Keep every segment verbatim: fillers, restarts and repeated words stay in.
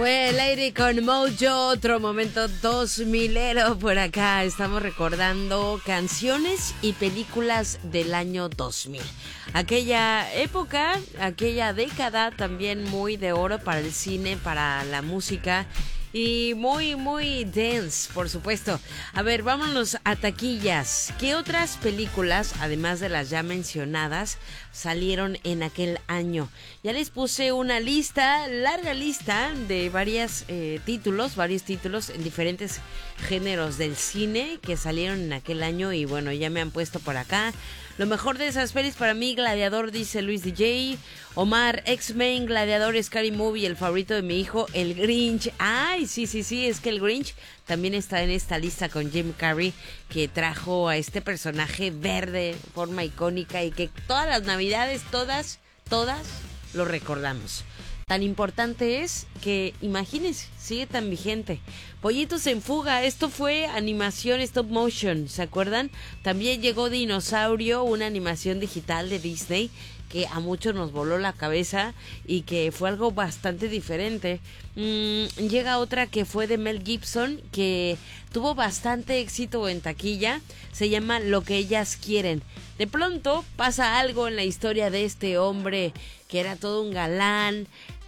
Fue Lady con Mojo, otro momento dos milero por acá. Estamos recordando canciones y películas del año dos mil. Aquella época, aquella década también muy de oro para el cine, para la música. Y muy, muy dance, por supuesto. A ver, vámonos a taquillas. ¿Qué otras películas, además de las ya mencionadas, salieron en aquel año? Ya les puse una lista, larga lista de varios eh, títulos, varios títulos en diferentes géneros del cine que salieron en aquel año. Y bueno, ya me han puesto por acá. Lo mejor de esas pelis para mí, Gladiador, dice Luis D J. Omar, X-Men, Gladiador, Scary Movie, el favorito de mi hijo, el Grinch. Ay, sí, sí, sí, es que el Grinch también está en esta lista con Jim Carrey, que trajo a este personaje verde de forma icónica y que todas las navidades, todas, todas lo recordamos. Tan importante es que, imagínense, sigue tan vigente. Pollitos en Fuga, esto fue animación stop motion, ¿se acuerdan? También llegó Dinosaurio, una animación digital de Disney que a muchos nos voló la cabeza y que fue algo bastante diferente. Mm, llega otra que fue de Mel Gibson, que tuvo bastante éxito en taquilla, se llama Lo que ellas quieren. De pronto pasa algo en la historia de este hombre que era todo un galán,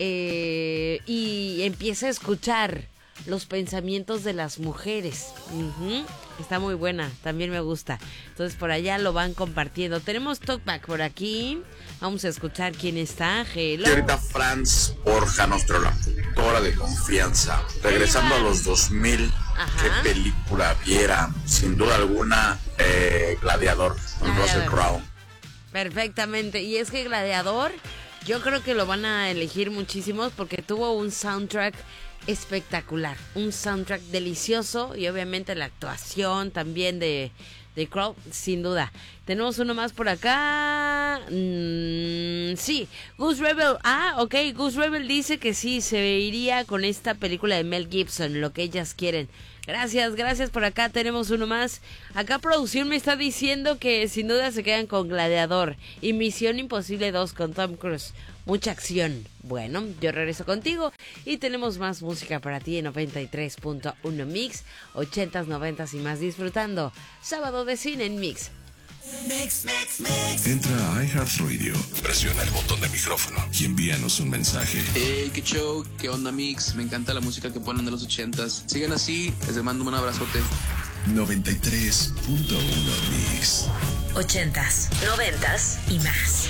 eh, y empieza a escuchar los pensamientos de las mujeres. Uh-huh. Está muy buena, también me gusta. Entonces por allá lo van compartiendo. Tenemos Talkback por aquí. Vamos a escuchar quién está. Hello. Señorita Franz Borja, nuestra locutora de confianza. Regresando a los dos mil, ajá, ¿qué película viera? Sin duda alguna, eh, Gladiador, con Russell Crowe. Perfectamente. Y es que Gladiador, yo creo que lo van a elegir muchísimos porque tuvo un soundtrack espectacular, un soundtrack delicioso y obviamente la actuación también de, de Crow, sin duda. Tenemos uno más por acá. Mm, sí, Goose Rebel. Ah, ok, Goose Rebel dice que sí, se iría con esta película de Mel Gibson, Lo que ellas quieren. Gracias, gracias por acá. Tenemos uno más. Acá producción me está diciendo que sin duda se quedan con Gladiador y Misión Imposible dos con Tom Cruise. Mucha acción. Bueno, yo regreso contigo y tenemos más música para ti en noventa y tres punto uno Mix, ochentas, noventas y más, disfrutando Sábado de Cine en Mix. Mix, mix, mix. Entra a iHeartRadio, presiona el botón de micrófono y envíanos un mensaje. Hey, qué show, qué onda Mix, me encanta la música que ponen de los ochentas. Sigan así, les mando un abrazote. noventa y tres punto uno Mix. Ochentas, noventas y más.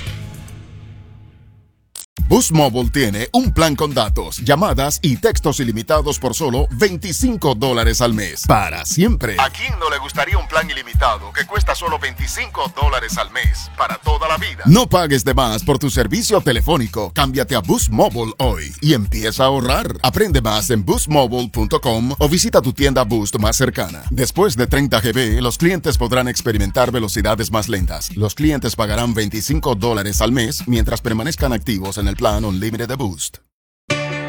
Boost Mobile tiene un plan con datos, llamadas y textos ilimitados por solo veinticinco dólares al mes. Para siempre. ¿A quién no le gustaría un plan ilimitado que cuesta solo veinticinco dólares al mes? Para toda la vida. No pagues de más por tu servicio telefónico. Cámbiate a Boost Mobile hoy y empieza a ahorrar. Aprende más en boost mobile punto com o visita tu tienda Boost más cercana. Después de treinta gigabytes, los clientes podrán experimentar velocidades más lentas. Los clientes pagarán veinticinco dólares al mes mientras permanezcan activos en el plan Unlimited de Boost.